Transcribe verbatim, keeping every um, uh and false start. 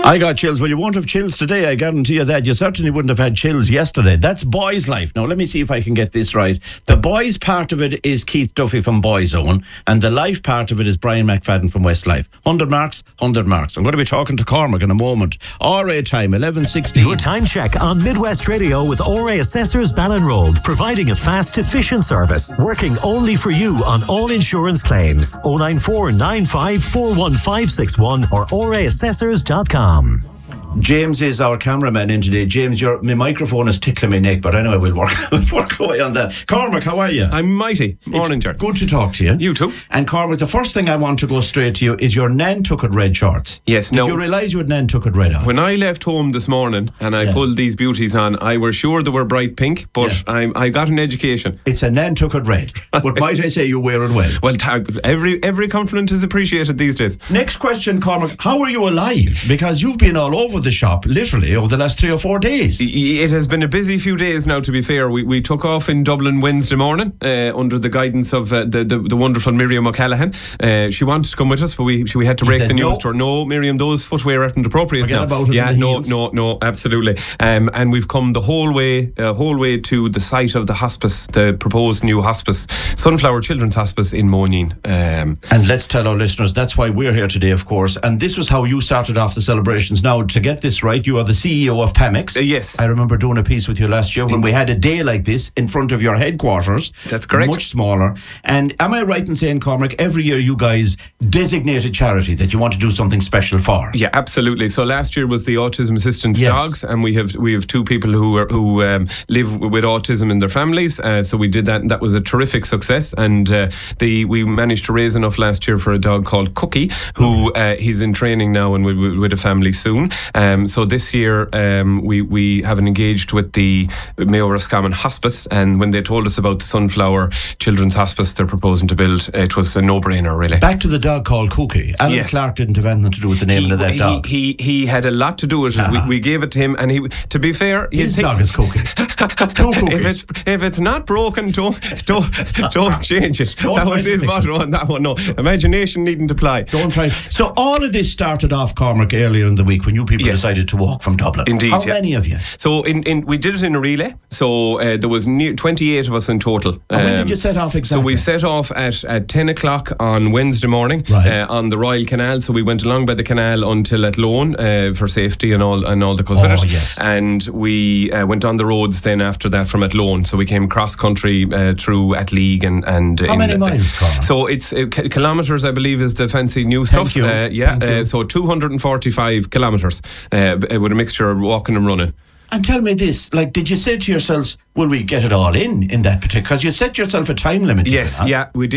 I got chills. Well, you won't have chills today, I guarantee you that. You certainly wouldn't have had chills yesterday. That's Boys Life. Now, let me see if I can get this right. The boys part of it is Keith Duffy from Boyzone, and the life part of it is Brian McFadden from Westlife. one hundred marks, one hundred marks. I'm going to be talking to Cormac in a moment. R A time, eleven sixteen. Your time check on Midwest Radio with R A Assessors Ballinroad, providing a fast, efficient service, working only for you on all insurance claims. oh nine four nine five four one five six one or r a assessors dot com. James is our cameraman in today. James, your my microphone is tickling my neck, but I know I will work, work away on that. Cormac, how are you? I'm mighty. Morning, Ger. Good to talk to you. You too. And Cormac, the first thing I want to go straight to you is your Nantucket red shorts. Yes, Did no. you realise you had Nantucket red on? When I left home this morning and I Yeah. pulled these beauties on, I was sure they were bright pink, but Yeah. I'm, I got an education. It's a Nantucket red. But might I say you wear it well? Well, ta- every every compliment is appreciated these days. Next question, Cormac. How are you alive? Because you've been all over the shop, literally, over the last three or four days. It has been a busy few days now, to be fair. We we took off in Dublin Wednesday morning uh, under the guidance of uh, the, the the wonderful Miriam O'Callaghan. Uh, she wanted to come with us, but we we had to You break said the news no. to her. No, Miriam, those footwear aren't appropriate Forget now. about it yeah, in the no, heels. no, no, absolutely. Um, and we've come the whole way, uh, whole way to the site of the hospice, the proposed new hospice, Sunflower Children's Hospice in Moineen. Um, And let's tell our listeners, that's why we're here today, of course. And this was how you started off the celebrations. Now, to get this right, you are the C E O of Pamex. Uh, yes. I remember doing a piece with you last year when we had a day like this in front of your headquarters. That's correct. Much smaller. And am I right in saying, Cormac, every year you guys designate a charity that you want to do something special for? Yeah, absolutely. So last year was the Autism Assistance Yes. Dogs, and we have we have two people who are, who um, live with autism in their families. Uh, so we did that, and that was a terrific success. And uh, the we managed to raise enough last year for a dog called Cookie, who uh, he's in training now and with, with a family soon. Um, so this year um, we we haven't engaged with the Mayo Roscommon Hospice, and when they told us about the Sunflower Children's Hospice they're proposing to build, it was a no-brainer, really. Back to the dog called Cookie. Alan Yes. Clark didn't have anything to do with the naming He, of that he, dog. he he had a lot to do with it. Uh-huh. We, we gave it to him, and he. To be fair, you'd His think, dog is Cookie. Two cookies. if it's if it's not broken, don't don't don't change it. Don't that try was to his fix motto on that one. No, imagination needn't apply. Don't try. So all of this started off, Cormac, earlier in the week when you people Yes. decided to walk from Dublin. Indeed, How yeah. many of you? So in, in we did it in a relay. So uh, there was near twenty-eight of us in total. And when Um, did you set off So exactly? we set off at, at ten o'clock on Wednesday morning Right. uh, on the Royal Canal. So we went along by the canal until Athlone uh, for safety and all and all that goes with Oh, it. yes. And we uh, went on the roads then after that from Athlone. So we came cross country uh, through Atleague and and How in many the- miles, Cormac? So it's uh, k- kilometres, I believe, is the fancy new stuff. you. Uh, yeah. Thank you. Uh, so two hundred forty-five kilometres uh, b- with a mixture of walking and running. And tell me this, like, did you say to yourselves, will we get it all in, in that particular, because you set yourself a time limit. Yes. huh? Yeah. We did.